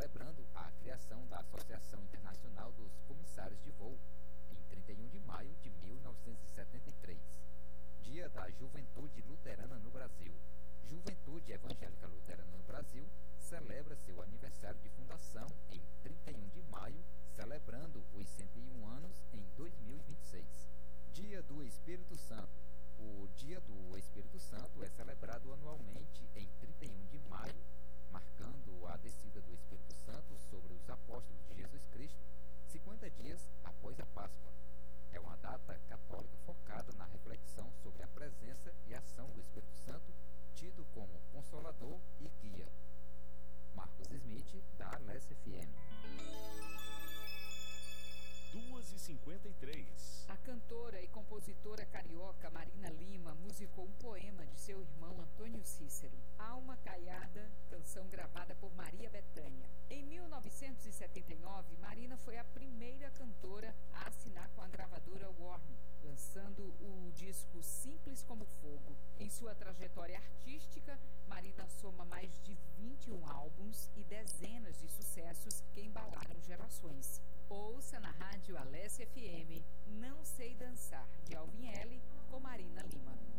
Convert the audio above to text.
celebrando a criação da Associação Internacional dos Comissários de Voo, em 31 de maio de 1973. Dia da Juventude Luterana no Brasil. Juventude Evangélica Luterana no Brasil celebra seu aniversário de fundação em 31 de maio, celebrando os 101 anos em 2026. Dia do Espírito Santo. O Dia do Espírito Santo é celebrado anualmente em 31 de maio, marcando a descida do Espírito Santo sobre os apóstolos de Jesus Cristo, 50 dias após a Páscoa. É uma data católica focada na reflexão sobre a presença e ação do Espírito Santo, tido como consolador e guia. Marcos Smith, da Alesse FM. 2h53. A cantora e compositora carioca Marina Lima musicou um poema de seu irmão Antônio Cícero, Alma Caiada, canção gravada por Maria Bethânia. Em 1979, Marina foi a primeira cantora a assinar com a gravadora Warner, lançando o disco Simples como Fogo. Em sua trajetória artística, Marina soma mais de 21 álbuns e dezenas de sucessos que embalaram gerações. Ouça na rádio Alesse FM Não Sei Dançar, de Alvin L, com Marina Lima.